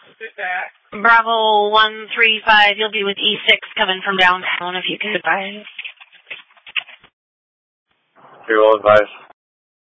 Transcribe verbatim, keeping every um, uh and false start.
Bravo one three five, you'll be with E six coming from downtown if you can advise. You will advise.